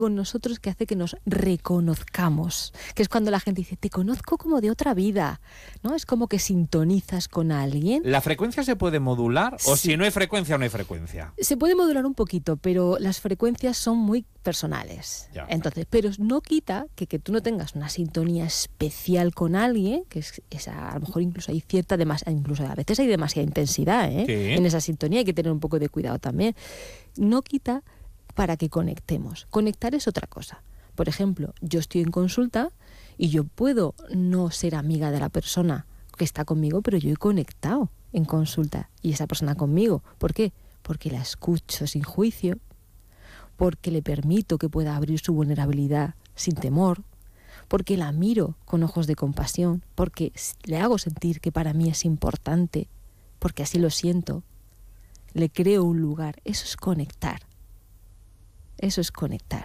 con nosotros que hace que nos reconozcamos, que es cuando la gente dice, te conozco como de otra vida, ¿no? Es como que sintonizas con alguien. ¿La frecuencia se puede modular? Sí. ¿O si no hay frecuencia, no hay frecuencia? Se puede modular un poquito, pero las frecuencias son muy personales. Ya. Entonces, pero no quita que tú no tengas una sintonía especial con alguien, que a lo mejor incluso hay incluso a veces hay demasiada intensidad, Sí. en esa sintonía, hay que tener un poco de cuidado también. No quita para que conectemos. Conectar es otra cosa. Por ejemplo, yo estoy en consulta y yo puedo no ser amiga de la persona que está conmigo, pero yo he conectado en consulta y esa persona conmigo. ¿Por qué? Porque la escucho sin juicio, porque le permito que pueda abrir su vulnerabilidad sin temor, porque la miro con ojos de compasión, porque le hago sentir que para mí es importante, porque así lo siento, le creo un lugar. Eso es conectar. Eso es conectar.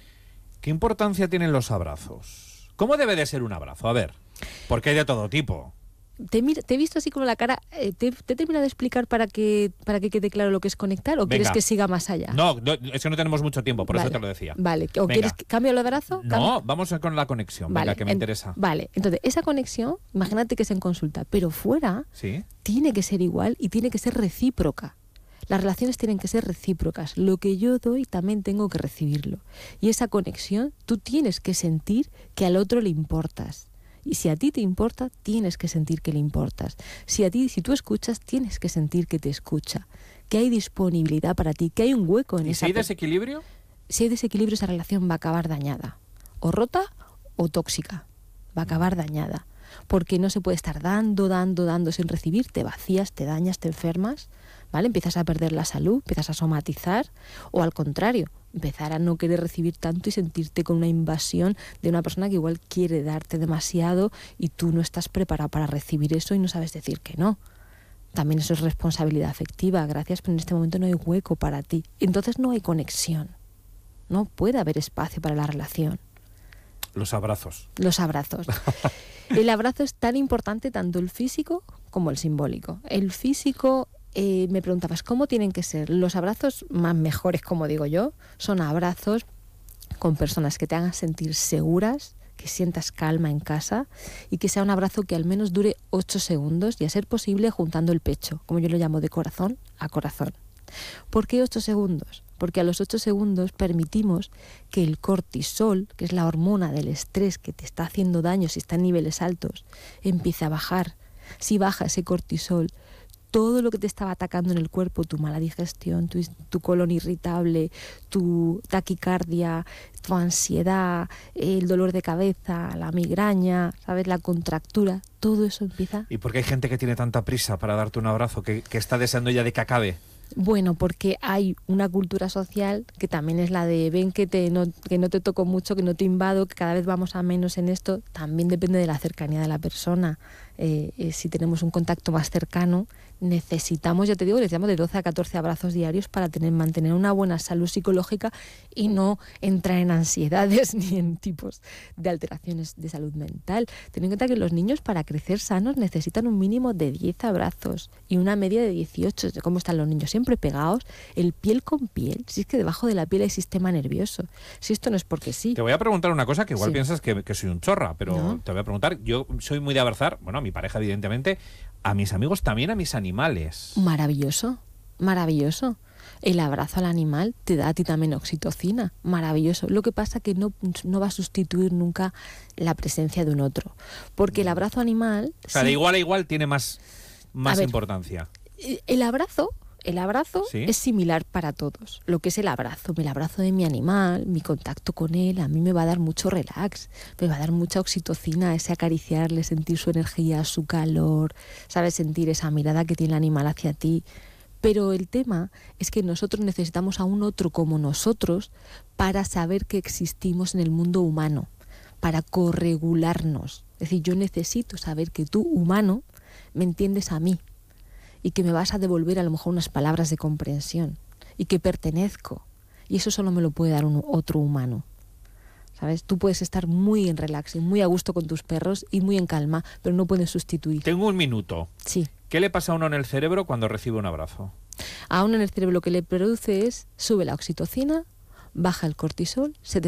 ¿Qué importancia tienen los abrazos? ¿Cómo debe de ser un abrazo? A ver, porque hay de todo tipo. Te he visto así como la cara. ¿Te he terminado de explicar para que quede claro lo que es conectar o quieres que siga más allá? No, es que no tenemos mucho tiempo, por eso te lo decía. Vale, ¿o quieres que cambie el abrazo? No, vamos con la conexión, vale, venga, que me interesa. Vale, entonces esa conexión, imagínate que es en consulta, pero fuera ¿Sí? Tiene que ser igual y tiene que ser recíproca. Las relaciones tienen que ser recíprocas. Lo que yo doy también tengo que recibirlo. Y esa conexión, tú tienes que sentir que al otro le importas. Y si a ti te importa, tienes que sentir que le importas. Si tú escuchas, tienes que sentir que te escucha. Que hay disponibilidad para ti, que hay un hueco en esa... ¿Y si hay desequilibrio? Si hay desequilibrio, esa relación va a acabar dañada. O rota o tóxica. Va a acabar dañada. Porque no se puede estar dando sin recibir. Te vacías, te dañas, te enfermas, ¿vale? Empiezas a perder la salud, empiezas a somatizar, o al contrario, empezar a no querer recibir tanto y sentirte con una invasión de una persona que igual quiere darte demasiado y tú no estás preparado para recibir eso y no sabes decir que no. También eso es responsabilidad afectiva. Gracias, pero en este momento no hay hueco para ti. Entonces no hay conexión. No puede haber espacio para la relación. Los abrazos. Los abrazos. El abrazo es tan importante, tanto el físico como el simbólico. El físico, me preguntabas, ¿cómo tienen que ser? Los abrazos más mejores, como digo yo, son abrazos con personas que te hagan sentir seguras, que sientas calma en casa y que sea un abrazo que al menos dure 8 segundos y, a ser posible, juntando el pecho, como yo lo llamo, de corazón a corazón. ¿Por qué 8 segundos? Porque a los 8 segundos permitimos que el cortisol, que es la hormona del estrés que te está haciendo daño si está en niveles altos, empiece a bajar. Si baja ese cortisol, todo lo que te estaba atacando en el cuerpo, tu mala digestión, tu colon irritable, tu taquicardia, tu ansiedad, el dolor de cabeza, la migraña, ¿sabes?, la contractura, todo eso empieza... ¿Y por qué hay gente que tiene tanta prisa para darte un abrazo, que está deseando ya de que acabe? Bueno, porque hay una cultura social que también es la de ven que no te toco mucho, que no te invado, que cada vez vamos a menos en esto. También depende de la cercanía de la persona. Si tenemos un contacto más cercano, necesitamos, ya te digo, necesitamos de 12 a 14 abrazos diarios para mantener una buena salud psicológica y no entrar en ansiedades ni en tipos de alteraciones de salud mental. Ten en cuenta que los niños, para crecer sanos, necesitan un mínimo de 10 abrazos y una media de 18. ¿Cómo están los niños? Siempre pegados, el piel con piel. Si es que debajo de la piel hay sistema nervioso. Si esto no es porque sí. Te voy a preguntar una cosa que igual Sí. piensas que soy un chorra, pero ¿No? te voy a preguntar. Yo soy muy de abrazar, bueno, a mi pareja evidentemente, a mis amigos, también a mis animales. Maravilloso, maravilloso. El abrazo al animal te da a ti también oxitocina, maravilloso. Lo que pasa que no va a sustituir nunca la presencia de un otro. Porque el abrazo animal... O sea, sí, de igual a igual tiene más A ver, importancia. El abrazo ¿Sí? es similar para todos. Lo que es el abrazo de mi animal, mi contacto con él, a mí me va a dar mucho relax, me va a dar mucha oxitocina, ese acariciarle, sentir su energía, su calor, ¿sabes? Sentir esa mirada que tiene el animal hacia ti. Pero el tema es que nosotros necesitamos a un otro como nosotros para saber que existimos en el mundo humano, para corregularnos. Es decir, yo necesito saber que tú, humano, me entiendes a mí y que me vas a devolver a lo mejor unas palabras de comprensión y que pertenezco. Y eso solo me lo puede dar otro humano. ¿Sabes? Tú puedes estar muy en relax y muy a gusto con tus perros y muy en calma, pero no puedes sustituir. Tengo un minuto. Sí. ¿Qué le pasa a uno en el cerebro cuando recibe un abrazo? A uno en el cerebro lo que le produce es, sube la oxitocina, baja el cortisol, se te